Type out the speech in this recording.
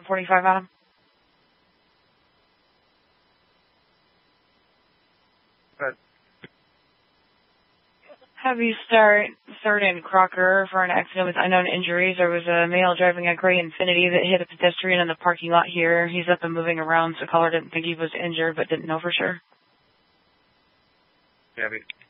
45 Adam. Good. Have you start in Crocker for an accident with unknown injuries. There was a male driving a gray Infiniti that hit a pedestrian in the parking lot here. He's up and moving around, so caller didn't think he was injured but didn't know for sure. Gabby.